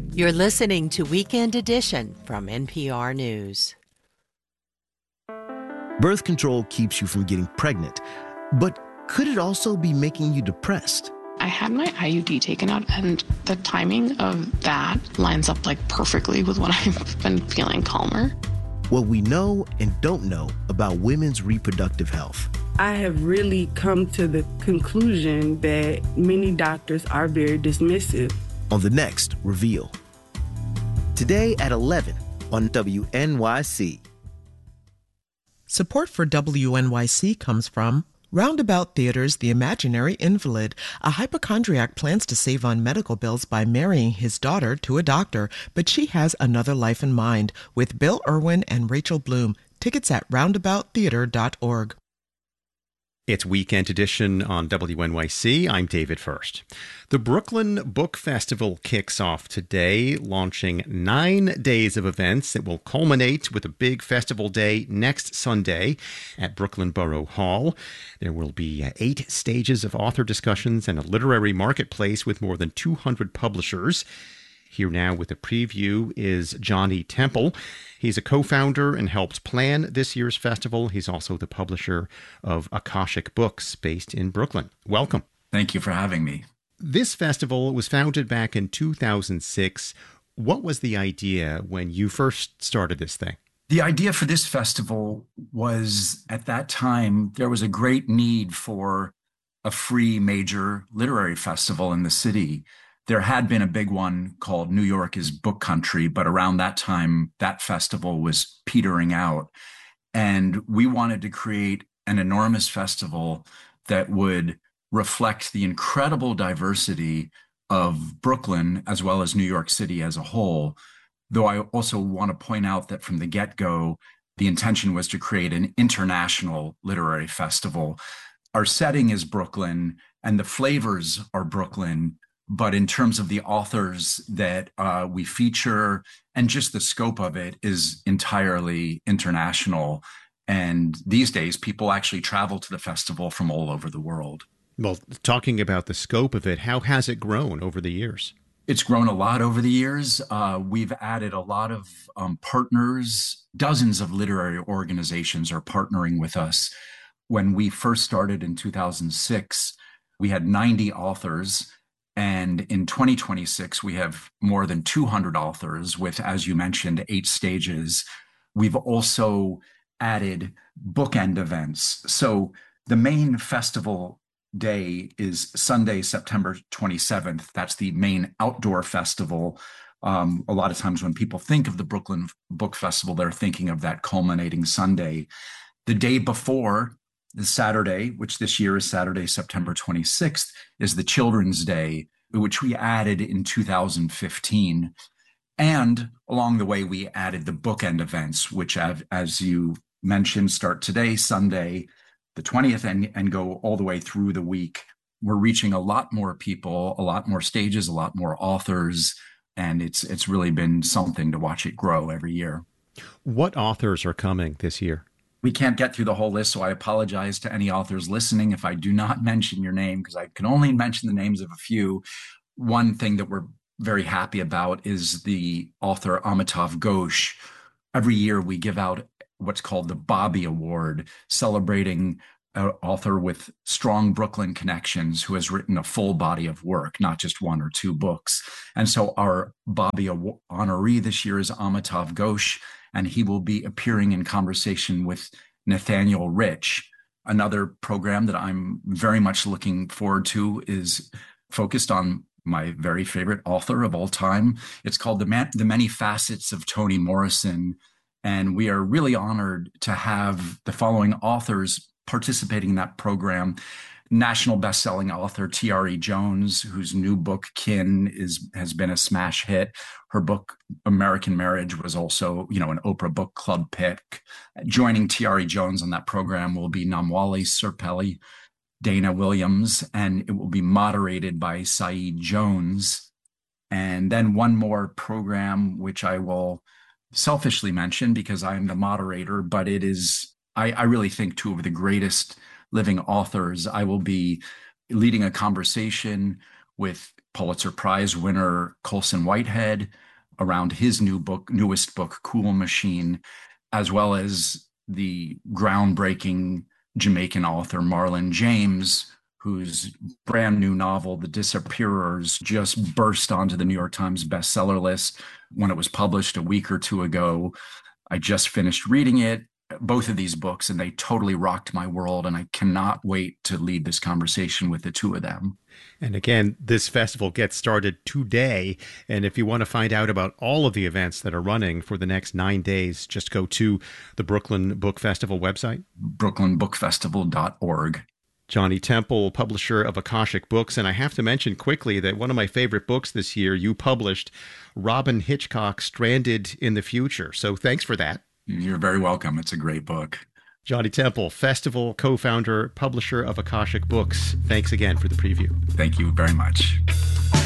You're listening to Weekend Edition from NPR News. Birth control keeps you from getting pregnant, but could it also be making you depressed? I had my IUD taken out, and the timing of that lines up like perfectly with when I've been feeling calmer. What we know and don't know about women's reproductive health. I have really come to the conclusion that many doctors are very dismissive. On the next Reveal. Today at 11 on WNYC. Support for WNYC comes from Roundabout Theater's The Imaginary Invalid. A hypochondriac plans to save on medical bills by marrying his daughter to a doctor, but she has another life in mind, with Bill Irwin and Rachel Bloom. Tickets at roundabouttheater.org. It's Weekend Edition on WNYC. I'm David First. The Brooklyn Book Festival kicks off today, launching 9 days of events that will culminate with a big festival day next Sunday at Brooklyn Borough Hall. There will be 8 stages of author discussions and a literary marketplace with more than 200 publishers. Here now with a preview is Johnny Temple. He's a co-founder and helped plan this year's festival. He's also the publisher of Akashic Books, based in Brooklyn. Welcome. Thank you for having me. This festival was founded back in 2006. What was the idea when you first started this thing? The idea for this festival was, at that time, there was a great need for a free major literary festival in the city. There had been a big one called New York is Book Country, but around that time, that festival was petering out. And we wanted to create an enormous festival that would reflect the incredible diversity of Brooklyn as well as New York City as a whole. Though I also want to point out that from the get-go, the intention was to create an international literary festival. Our setting is Brooklyn and the flavors are Brooklyn, but in terms of the authors that we feature and just the scope of it is entirely international. And these days, people actually travel to the festival from all over the world. Well, talking about the scope of it, how has it grown over the years? It's grown a lot over the years. We've added a lot of partners. Dozens of literary organizations are partnering with us. When we first started in 2006, we had 90 authors. And in 2026, we have more than 200 authors with, as you mentioned, 8 stages. We've also added bookend events. So the main festival day is Sunday, September 27th. That's the main outdoor festival. A lot of times when people think of the Brooklyn Book Festival, they're thinking of that culminating Sunday. The day before, the Saturday, which this year is Saturday, September 26th, is the Children's Day, which we added in 2015. And along the way, we added the bookend events, which, as you mentioned, start today, Sunday, the 20th, and go all the way through the week. We're reaching a lot more people, a lot more stages, a lot more authors, and it's really been something to watch it grow every year. What authors are coming this year? We can't get through the whole list, so I apologize to any authors listening if I do not mention your name, because I can only mention the names of a few. One thing that we're very happy about is the author Amitav Ghosh. Every year we give out what's called the Bobby Award, celebrating an author with strong Brooklyn connections who has written a full body of work, not just 1 or 2 books. And so our Bobby honoree this year is Amitav Ghosh, and he will be appearing in conversation with Nathaniel Rich. Another program that I'm very much looking forward to is focused on my very favorite author of all time. It's called The Many Facets of Toni Morrison. And we are really honored to have the following authors participating in that program. National best-selling author T.R.E. Jones, whose new book, Kin, has been a smash hit. Her book, American Marriage, was also, an Oprah Book Club pick. Joining T.R.E. Jones on that program will be Namwali Serpelli, Dana Williams, and it will be moderated by Saeed Jones. And then one more program, which I will selfishly mention because I'm the moderator, but it is, I really think, 2 of the greatest living authors. I will be leading a conversation with Pulitzer Prize winner Colson Whitehead around his newest book, Cool Machine, as well as the groundbreaking Jamaican author Marlon James, whose brand new novel, The Disappearers, just burst onto the New York Times bestseller list when it was published a week or two ago. I just finished reading it, both of these books, and they totally rocked my world. And I cannot wait to lead this conversation with the two of them. And again, this festival gets started today. And if you want to find out about all of the events that are running for the next 9 days, just go to the Brooklyn Book Festival website, brooklynbookfestival.org. Johnny Temple, publisher of Akashic Books. And I have to mention quickly that one of my favorite books this year, you published Robyn Hitchcock, Stranded in the Future. So thanks for that. You're very welcome. It's a great book. Johnny Temple, festival co-founder, publisher of Akashic Books. Thanks again for the preview. Thank you very much.